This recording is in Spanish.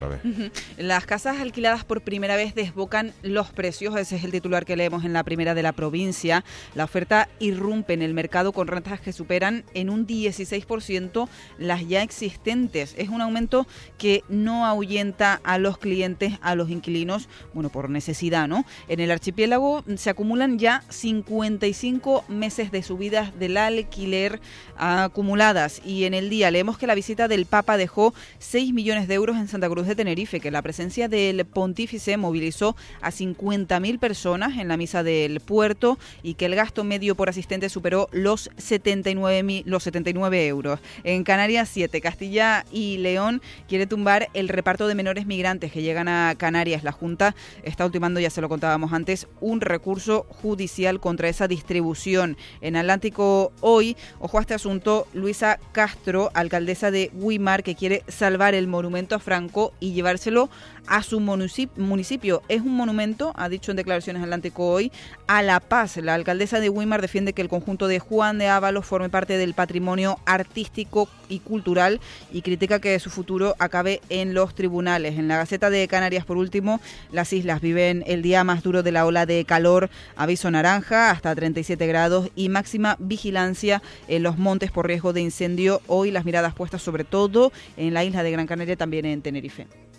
A ver. Las casas alquiladas por primera vez desbocan los precios, ese es el titular que leemos en la primera de la provincia. La oferta irrumpe en el mercado con rentas que superan en un 16% las ya existentes. Es un aumento que no ahuyenta a los clientes, a los inquilinos, bueno, por necesidad, ¿no? En el archipiélago se acumulan ya 55 meses de subidas del alquiler acumuladas, y en el día leemos que la visita del Papa dejó 6 millones de euros en Santa Cruz de Tenerife, que la presencia del pontífice movilizó a 50.000 personas en la misa del puerto y que el gasto medio por asistente superó los 79 euros. En Canarias 7, Castilla y León quiere tumbar el reparto de menores migrantes que llegan a Canarias. La Junta está ultimando, ya se lo contábamos antes, un recurso judicial contra esa distribución. En Atlántico hoy, ojo a este asunto, Luisa Castro, alcaldesa de Güímar, que quiere salvar el monumento a Franco y llevárselo a su municipio. Es un monumento, ha dicho en declaraciones Atlántico hoy, a la paz. La alcaldesa de Güímar defiende que el conjunto de Juan de Ábalos forme parte del patrimonio artístico y cultural y critica que su futuro acabe en los tribunales. En la Gaceta de Canarias, por último, las islas viven el día más duro de la ola de calor, aviso naranja hasta 37 grados y máxima vigilancia en los montes por riesgo de incendio. Hoy las miradas puestas sobre todo en la isla de Gran Canaria, también en Tenerife.